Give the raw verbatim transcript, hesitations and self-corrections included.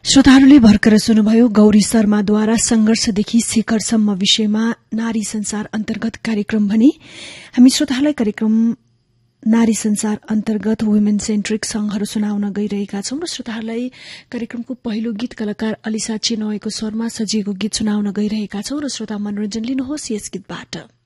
श्रोताहरूले भर्खर सुन्नुभयो गौरी शर्माद्वारा संघर्षदेखि शिखरसम्म विषयमा नारी संसार अन्तर्गत कार्यक्रम भने हामी श्रोताहरूलाई कार्यक्रम नारी संसार अन्तर्गत वुमेन सेन्ट्रिक संघहरू सुनाउन गइरहेका छौं र श्रोताहरूलाई कार्यक्रमको पहिलो गीत कलाकार अलिसा चेनोयको स्वरमा सजिएको गीत सुनाउन गइरहेका छौं र श्रोता मनोरञ्जन लिनुहोस् यस गीतबाट।